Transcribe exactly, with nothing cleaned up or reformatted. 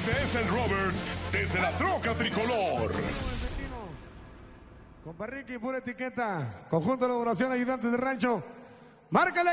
Este es el Robert desde la troca tricolor. Compa Ricky, pura etiqueta. Conjunto de elaboración, ayudantes de rancho. Márcale.